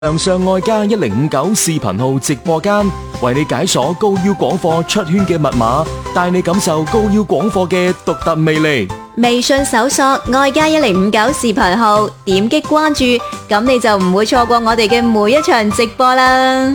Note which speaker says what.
Speaker 1: 上愛加1059視頻號直播間，為你解鎖高腰廣貨出圈嘅密碼，帶你感受高腰廣貨嘅獨特魅力。
Speaker 2: 微信搜索愛加1059視頻號，點擊關注，咁你就唔會錯過我哋嘅每一場直播啦。